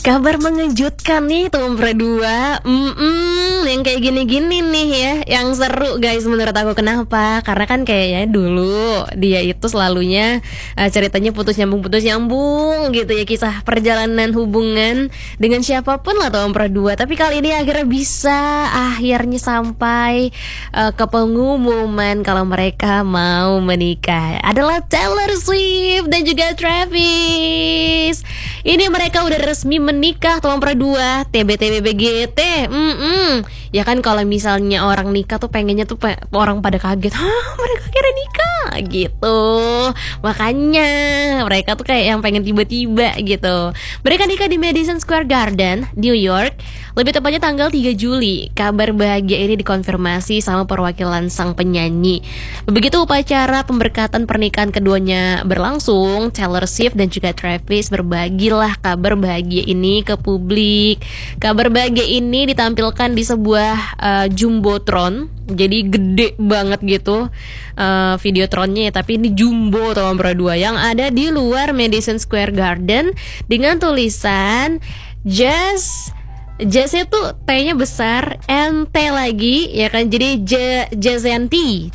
Kabar mengejutkan nih teman berdua. Yang kayak gini-gini nih ya, yang seru guys menurut aku. Kenapa? Karena kan kayaknya dulu dia itu selalunya ceritanya putus nyambung gitu ya, kisah perjalanan hubungan dengan siapapun lah teman berdua. Tapi kali ini akhirnya bisa akhirnya sampai ke pengumuman kalau mereka mau menikah. Adalah Taylor Swift dan juga Travis. Ini mereka udah resmi menikah teman berdua. TBT BGT. Ya kan kalau misalnya orang nikah tuh pengennya tuh orang pada kaget, hah mereka kira nikah gitu. Makanya mereka tuh kayak yang pengen tiba-tiba gitu. Mereka nikah di Madison Square Garden, New York. Lebih tepatnya tanggal 3 Juli. Kabar bahagia ini dikonfirmasi sama perwakilan sang penyanyi. Begitu upacara pemberkatan pernikahan keduanya berlangsung, Taylor Swift dan juga Travis berbagilah kabar bahagia ini ke publik. Kabar bahagia ini ditampilkan di sebuah jumbotron. Jadi gede banget gitu videotronnya ya, tapi ini jumbo teman berdua yang ada di luar Madison Square Garden dengan tulisan Jazznya tuh T-nya besar, N-T lagi ya kan, jadi Jazz-T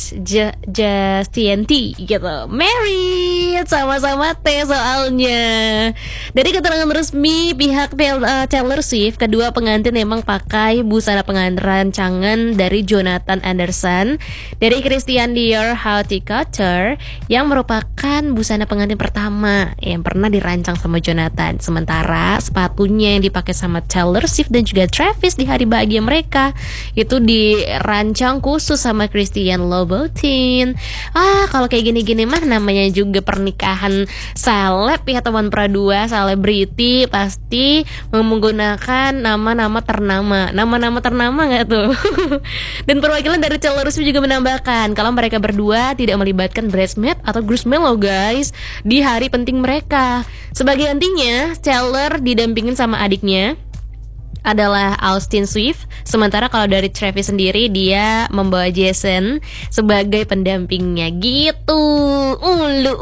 gitu. Married sama-sama T soalnya. Dari keterangan resmi pihak Taylor Swift, kedua pengantin memang pakai busana pengantin rancangan dari Jonathan Anderson dari Christian Dior Haute Couture yang merupakan busana pengantin pertama yang pernah dirancang sama Jonathan. Sementara sepatunya yang dipakai sama Taylor Swift dan juga Travis di hari bahagia mereka itu dirancang khusus sama Christian Louboutin. Kalau kayak gini-gini mah namanya juga pernikahan seleb ya teman pradua, selebriti pasti menggunakan nama-nama ternama. Nama-nama ternama nggak tuh? Dan perwakilan dari Taylor Swift juga menambahkan kalau mereka berdua tidak melibatkan bridesmaid atau groomsmen loh guys di hari penting mereka. Sebagai gantinya, Taylor didampingin sama adiknya adalah Austin Swift. Sementara kalau dari Travis sendiri dia membawa Jason sebagai pendampingnya gitu.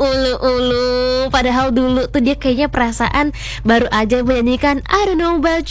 Padahal dulu tuh dia kayaknya perasaan baru aja menyanyikan I don't know about